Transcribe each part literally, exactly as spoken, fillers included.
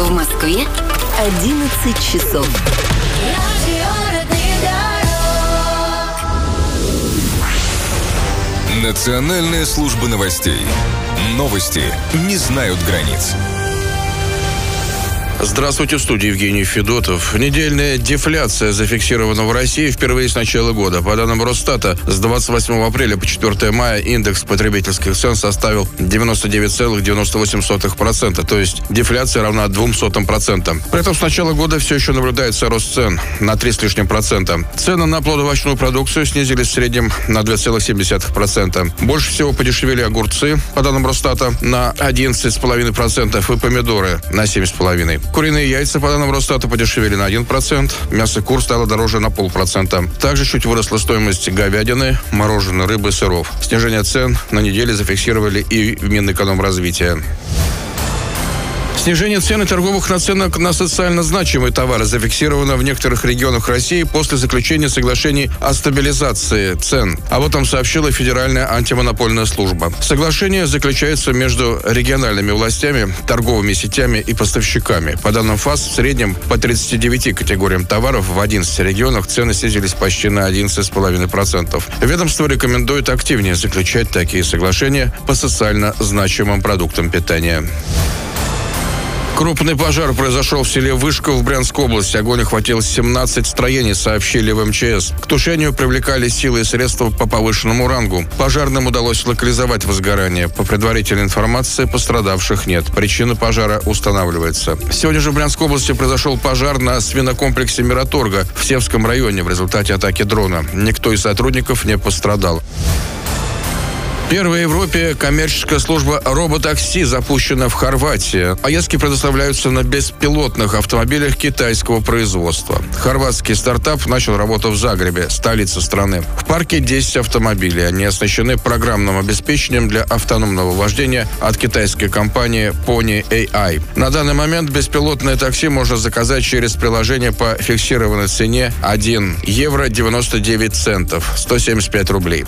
В Москве одиннадцать часов. Национальная служба новостей. Новости не знают границ. Здравствуйте, в студии Евгений Федотов. Недельная дефляция зафиксирована в России впервые с начала года. По данным Росстата, с двадцать восьмого апреля по четвёртое мая индекс потребительских цен составил девяносто девять целых девяносто восемь сотых процента, то есть дефляция равна двум сотым процента. При этом с начала года все еще наблюдается рост цен на три с лишним процента. Цены на плодоовощную продукцию снизились в среднем на два целых семь десятых процента. Больше всего подешевели огурцы, по данным Росстата, на одиннадцать целых пять десятых процента и помидоры на семь целых пять десятых процента. Куриные яйца, по данным Росстата, подешевели на один процент. Мясо кур стало дороже на полпроцента. Также чуть выросла стоимость говядины, мороженой, рыбы, сыров. Снижение цен на неделе зафиксировали и в Минэкономразвития. Снижение цен и торговых наценок на социально значимые товары зафиксировано в некоторых регионах России после заключения соглашений о стабилизации цен. Об этом сообщила Федеральная антимонопольная служба. Соглашение заключается между региональными властями, торговыми сетями и поставщиками. По данным ФАС, в среднем по тридцати девяти категориям товаров в одиннадцати регионах цены снизились почти на одиннадцать целых пять десятых процента. Ведомство рекомендует активнее заключать такие соглашения по социально значимым продуктам питания. Крупный пожар произошел в селе Вышка в Брянской области. Огонь охватил семнадцать строений, сообщили в эм че эс. К тушению привлекали силы и средства по повышенному рангу. Пожарным удалось локализовать возгорание. По предварительной информации, пострадавших нет. Причина пожара устанавливается. Сегодня же в Брянской области произошел пожар на свинокомплексе Мираторга в Севском районе в результате атаки дрона. Никто из сотрудников не пострадал. Первая в Европе коммерческая служба роботакси запущена в Хорватии. Поездки предоставляются на беспилотных автомобилях китайского производства. Хорватский стартап начал работу в Загребе, столице страны. В парке десять автомобилей. Они оснащены программным обеспечением для автономного вождения от китайской компании Pony эй ай. На данный момент беспилотное такси можно заказать через приложение по фиксированной цене один евро девяносто девять центов, сто семьдесят пять рублей.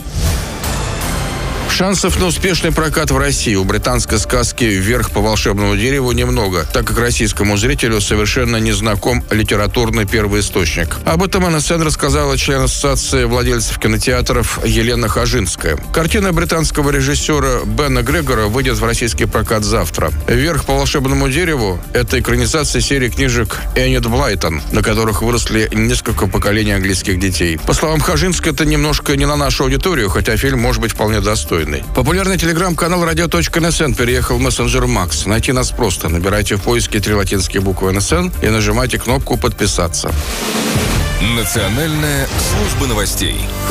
Шансов на успешный прокат в России у британской сказки «Вверх по волшебному дереву» немного, так как российскому зрителю совершенно не знаком литературный первоисточник. Об этом эн эс эн рассказала член Ассоциации владельцев кинотеатров Елена Хажинская. Картина британского режиссера Бена Грегора выйдет в российский прокат завтра. «Вверх по волшебному дереву» — это экранизация серии книжек Эннет Блайтон, на которых выросли несколько поколений английских детей. По словам Хажинской, это немножко не на нашу аудиторию, хотя фильм может быть вполне достойный. Популярный телеграм-канал радио точка эн эс эн переехал в мессенджер Макс. Найти нас просто. Набирайте в поиске три латинские буквы эн эс эн и нажимайте кнопку «Подписаться». Национальная служба новостей.